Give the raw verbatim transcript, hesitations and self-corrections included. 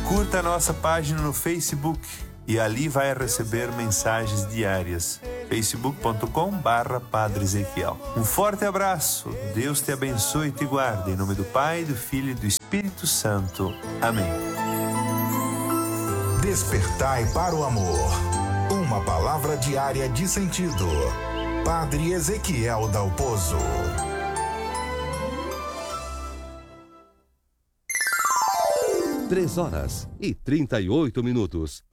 Curta a nossa página no Facebook e ali vai receber mensagens diárias. facebook ponto com barra Padre Ezequiel. Um forte abraço, Deus te abençoe e te guarde, em nome do Pai, do Filho e do Espírito Santo. Amém. Despertai para o amor. Uma palavra diária de sentido. Padre Ezequiel Dalpozo. Três horas e trinta e oito minutos.